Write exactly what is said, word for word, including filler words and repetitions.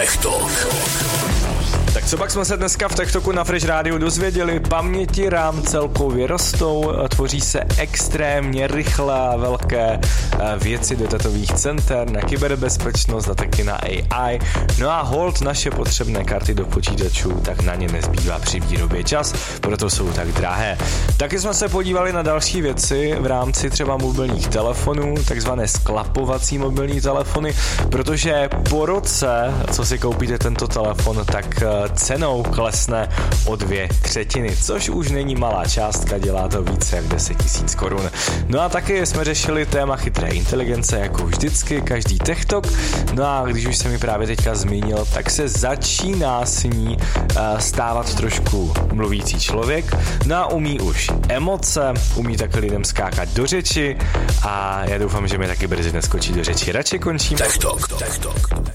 Tak co pak jsme se dneska v TechTalku na Fresh Rádiu dozvěděli? Paměti RAM celkově rostou, tvoří se extrémně rychlé a velké věci do datových center, na kyberbezpečnost a taky na A I. No a hold naše potřebné karty do počítačů, tak na ně nezbývá při výrobě čas, proto jsou tak drahé. Taky jsme se podívali na další věci v rámci třeba mobilních telefonů, takzvané sklapovací mobilní telefony, protože po roce, co si koupíte tento telefon, tak cenou klesne o dvě třetiny, což už není malá částka, dělá to více jak deset tisíc korun. No a taky jsme řešili téma chytré inteligence, jako vždycky, každý TechTalk. No a když už jsem mi právě teďka zmínil, tak se začíná s ní stávat trošku mluvící člověk. No a umí už emoce, umí taky lidem skákat do řeči a já doufám, že mi taky brzy neskočí do řeči. Radši končím. TechTalk.